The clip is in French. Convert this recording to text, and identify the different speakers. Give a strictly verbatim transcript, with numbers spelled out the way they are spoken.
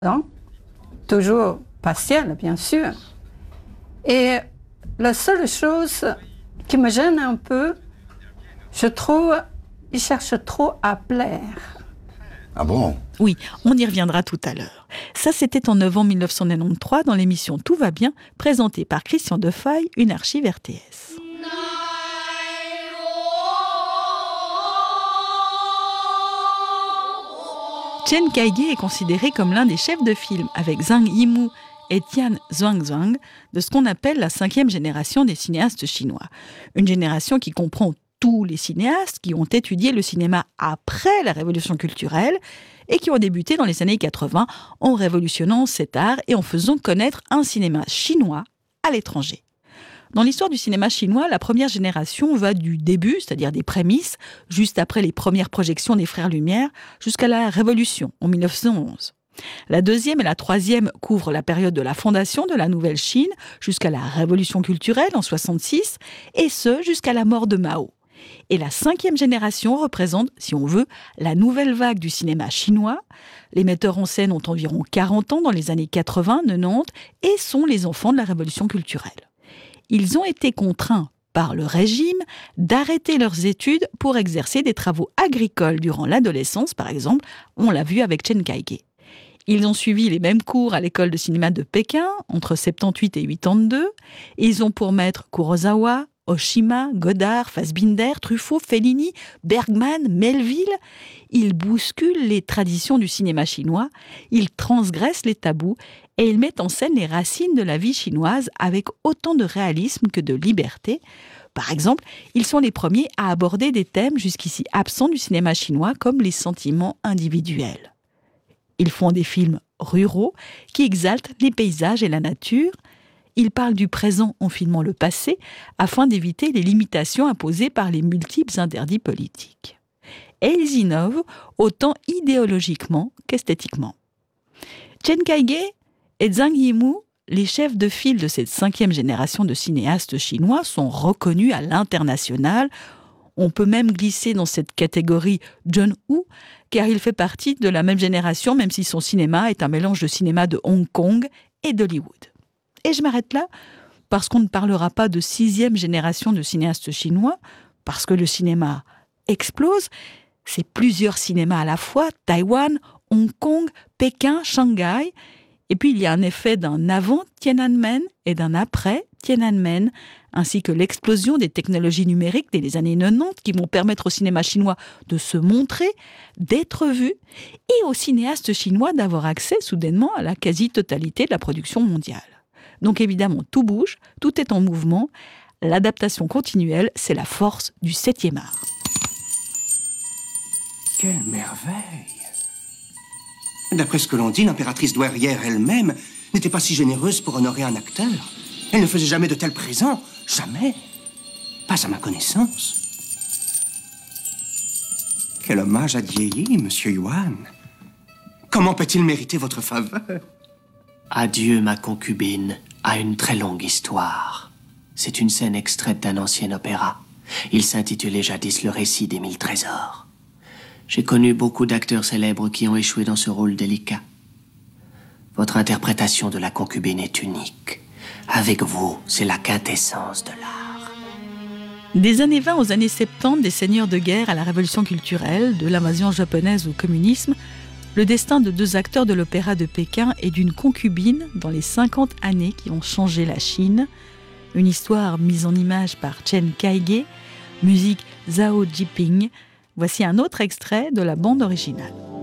Speaker 1: hein, toujours partielle, bien sûr. Et la seule chose qui me gêne un peu, je trouve, ils cherchent trop à plaire.
Speaker 2: Ah bon ?
Speaker 3: Oui, on y reviendra tout à l'heure. Ça, c'était en novembre mille neuf cent quatre-vingt-treize dans l'émission Tout va bien, présentée par Christian Defeuille, une archive R T S. Chen Kaige est considéré comme l'un des chefs de film, avec Zhang Yimou et Tian Xuanzang, de ce qu'on appelle la cinquième génération des cinéastes chinois. Une génération qui comprend tous les cinéastes qui ont étudié le cinéma après la révolution culturelle et qui ont débuté dans les années quatre-vingts en révolutionnant cet art et en faisant connaître un cinéma chinois à l'étranger. Dans l'histoire du cinéma chinois, la première génération va du début, c'est-à-dire des prémices, juste après les premières projections des Frères Lumière, jusqu'à la Révolution, en mille neuf cent onze. La deuxième et la troisième couvrent la période de la fondation de la Nouvelle Chine, jusqu'à la Révolution culturelle en soixante-six, et ce, jusqu'à la mort de Mao. Et la cinquième génération représente, si on veut, la nouvelle vague du cinéma chinois. Les metteurs en scène ont environ quarante ans dans les années quatre-vingts, quatre-vingt-dix et sont les enfants de la révolution culturelle. Ils ont été contraints par le régime d'arrêter leurs études pour exercer des travaux agricoles durant l'adolescence, par exemple, on l'a vu avec Chen Kaige. Ils ont suivi les mêmes cours à l'école de cinéma de Pékin, entre soixante-dix-huit et quatre-vingt-deux. Ils ont pour maître Kurosawa, Oshima, Godard, Fassbinder, Truffaut, Fellini, Bergman, Melville. Ils bousculent les traditions du cinéma chinois, ils transgressent les tabous et ils mettent en scène les racines de la vie chinoise avec autant de réalisme que de liberté. Par exemple, ils sont les premiers à aborder des thèmes jusqu'ici absents du cinéma chinois comme les sentiments individuels. Ils font des films ruraux qui exaltent les paysages et la nature. Ils parlent du présent en filmant le passé afin d'éviter les limitations imposées par les multiples interdits politiques. Et ils innovent autant idéologiquement qu'esthétiquement. Chen Kaige et Zhang Yimou, les chefs de file de cette cinquième génération de cinéastes chinois, sont reconnus à l'international. On peut même glisser dans cette catégorie John Woo, car il fait partie de la même génération, même si son cinéma est un mélange de cinéma de Hong Kong et d'Hollywood. Et je m'arrête là, parce qu'on ne parlera pas de sixième génération de cinéastes chinois, parce que le cinéma explose. C'est plusieurs cinémas à la fois, Taïwan, Hong Kong, Pékin, Shanghai. Et puis il y a un effet d'un avant Tiananmen et d'un après Tiananmen, ainsi que l'explosion des technologies numériques dès les années quatre-vingt-dix qui vont permettre au cinéma chinois de se montrer, d'être vu, et aux cinéastes chinois d'avoir accès soudainement à la quasi-totalité de la production mondiale. Donc évidemment, tout bouge, tout est en mouvement. L'adaptation continuelle, c'est la force du septième art.
Speaker 4: Quelle merveille! D'après ce que l'on dit, l'impératrice douairière elle-même n'était pas si généreuse pour honorer un acteur. Elle ne faisait jamais de tels présents. Jamais. Pas à ma connaissance. Quel hommage à Dieyi, monsieur Yuan. Comment peut-il mériter votre faveur?
Speaker 5: Adieu, ma concubine, a une très longue histoire. C'est une scène extraite d'un ancien opéra. Il s'intitulait jadis Le récit des mille trésors. J'ai connu beaucoup d'acteurs célèbres qui ont échoué dans ce rôle délicat. Votre interprétation de la concubine est unique. Avec vous, c'est la quintessence de l'art.
Speaker 3: Des années vingt aux années soixante-dix, des seigneurs de guerre à la révolution culturelle, de l'invasion japonaise au communisme, le destin de deux acteurs de l'opéra de Pékin et d'une concubine dans les cinquante années qui ont changé la Chine. Une histoire mise en image par Chen Kaige, musique Zhao Jiping. Voici un autre extrait de la bande originale.